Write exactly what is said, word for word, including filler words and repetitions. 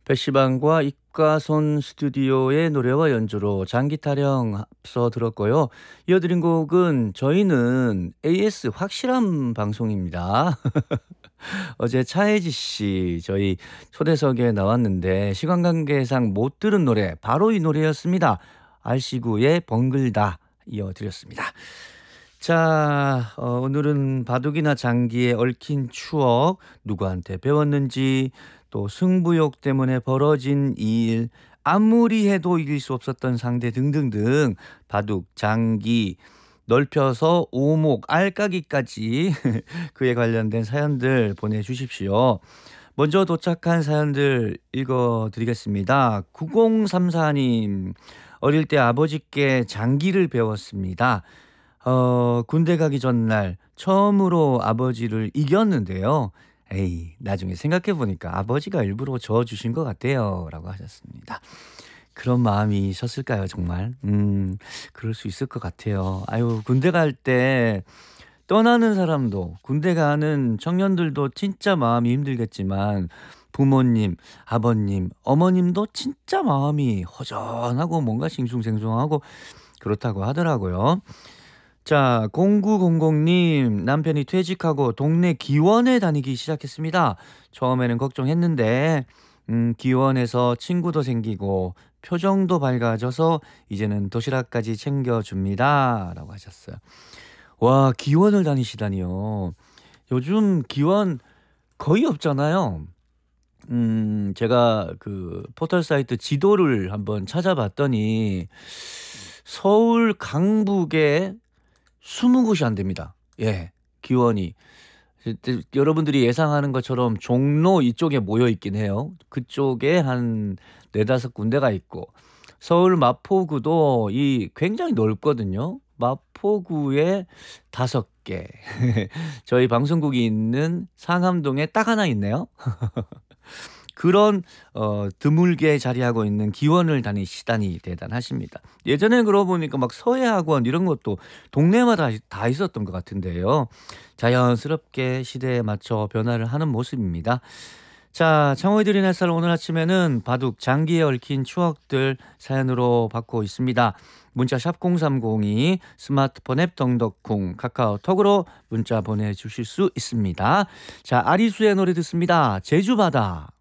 배시방과 입가손 스튜디오의 노래와 연주로 장기타령 앞서 들었고요. 이어드린 곡은 저희는 에이에스 확실한 방송입니다. 어제 차혜지 씨 저희 초대석에 나왔는데 시간 관계상 못 들은 노래 바로 이 노래였습니다. 알씨구의 벙글다 이어드렸습니다. 자, 어, 오늘은 바둑이나 장기에 얽힌 추억, 누구한테 배웠는지, 또 승부욕 때문에 벌어진 일, 아무리 해도 이길 수 없었던 상대 등등등 바둑, 장기, 넓혀서 오목, 알까기까지 그에 관련된 사연들 보내주십시오. 먼저 도착한 사연들 읽어드리겠습니다. 구공삼사 님, 어릴 때 아버지께 장기를 배웠습니다. 어, 군대 가기 전날 처음으로 아버지를 이겼는데요. 에이, 나중에 생각해보니까 아버지가 일부러 저어주신 것 같아요. 라고 하셨습니다. 그런 마음이 셨을까요, 정말? 음, 그럴 수 있을 것 같아요. 아유, 군대 갈 때 떠나는 사람도, 군대 가는 청년들도 진짜 마음이 힘들겠지만, 부모님, 아버님, 어머님도 진짜 마음이 허전하고 뭔가 싱숭생숭하고 그렇다고 하더라고요. 자, 공구공공 님, 남편이 퇴직하고 동네 기원에 다니기 시작했습니다. 처음에는 걱정했는데 음, 기원에서 친구도 생기고 표정도 밝아져서 이제는 도시락까지 챙겨줍니다. 라고 하셨어요. 와, 기원을 다니시다니요. 요즘 기원 거의 없잖아요. 음, 제가 그 포털 사이트 지도를 한번 찾아봤더니 서울 강북에 스무 곳이 안 됩니다. 예, 기원이. 여러분들이 예상하는 것처럼 종로 이쪽에 모여 있긴 해요. 그쪽에 한 네다섯 군데가 있고, 서울 마포구도 이 굉장히 넓거든요. 마포구에 다섯 개. 저희 방송국이 있는 상암동에 딱 하나 있네요. 그런 어, 드물게 자리하고 있는 기원을 다니시다니 대단하십니다. 예전에 그러고 보니까 막 서예학원 이런 것도 동네마다 다 있었던 것 같은데요. 자연스럽게 시대에 맞춰 변화를 하는 모습입니다. 자, 창호이들의 햇살 오늘 아침에는 바둑 장기에 얽힌 추억들 사연으로 받고 있습니다. 문자 샵 공삼공이, 스마트폰 앱 덩덕쿵, 카카오톡으로 문자 보내주실 수 있습니다. 자, 아리수의 노래 듣습니다. 제주바다.